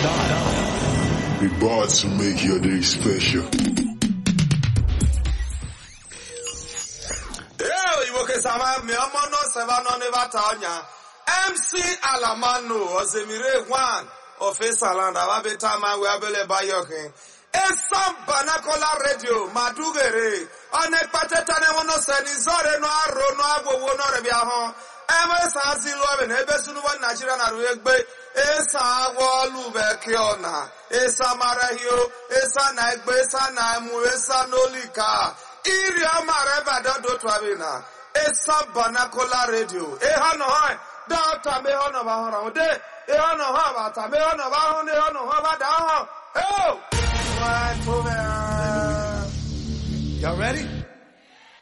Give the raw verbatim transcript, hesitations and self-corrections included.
We bought to make your day special. Yo, you okay, Sama? Me, I'm on no seven on the Vatanya. M C Alamano, Ozemire one of Esaland, Ababetama, we are able by your king. Esam Banacola Radio, Madugere, on a patetane mono senizore no arro no abo no rebiahon. Ever Sansi Loven, Ebesunuan Nigeria Rugbe, Esa Walube Kiona, Esa Marahio, Esa Nagbe, Esa Namu, Esa Nolika, Iria Mareva do Travina, Esa Banacola Radio, Ehano, Data Mehono Bahon, De, Ehano Havata, Mehono Bahon, Ehono Havada. Oh! Y'all ready?